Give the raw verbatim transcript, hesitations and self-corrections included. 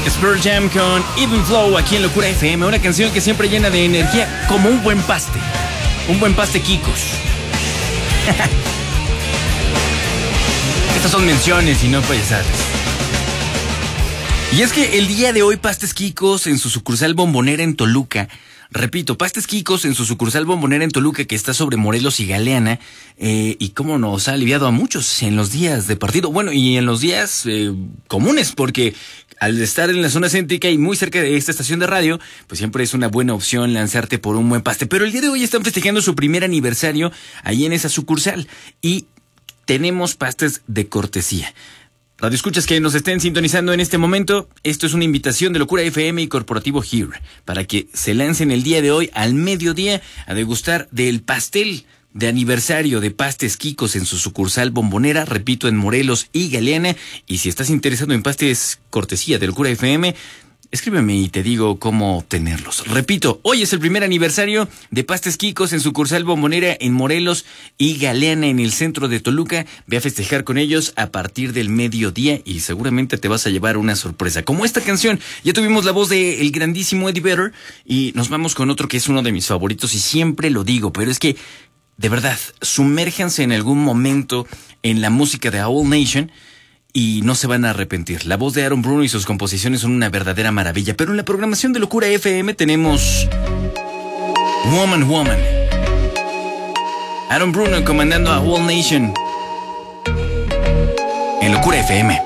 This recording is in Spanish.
Pearl Jam con Even Flow aquí en Locura F M, una canción que siempre llena de energía como un buen paste, un buen paste Kikos. Estas son menciones y no payasadas. Y es que el día de hoy Pastes Kikos en su sucursal Bombonera en Toluca, repito, Pastes Kikos en su sucursal Bombonera en Toluca, que está sobre Morelos y Galeana, eh, y cómo nos ha aliviado a muchos en los días de partido, bueno, y en los días eh, comunes, porque al estar en la zona céntrica y muy cerca de esta estación de radio, pues siempre es una buena opción lanzarte por un buen paste. Pero el día de hoy están festejando su primer aniversario ahí en esa sucursal y tenemos pastes de cortesía. Radio escuchas que nos estén sintonizando en este momento, esto es una invitación de Locura F M y Corporativo Here para que se lancen el día de hoy al mediodía a degustar del pastel de aniversario de Pastes Kikos en su sucursal Bombonera, repito, en Morelos y Galeana. Y si estás interesado en pastes cortesía de Locura F M, escríbeme y te digo cómo tenerlos. Repito, hoy es el primer aniversario de Pastes Kikos en sucursal Bombonera en Morelos y Galeana en el centro de Toluca. Ve a festejar con ellos a partir del mediodía y seguramente te vas a llevar una sorpresa. Como esta canción, ya tuvimos la voz de el grandísimo Eddie Vedder y nos vamos con otro que es uno de mis favoritos y siempre lo digo, pero es que de verdad, sumérjanse en algún momento en la música de Owl Nation y no se van a arrepentir. La voz de Aaron Bruno y sus composiciones son una verdadera maravilla. Pero en la programación de Locura F M tenemos Woman Woman. Aaron Bruno comandando a Owl Nation en Locura F M.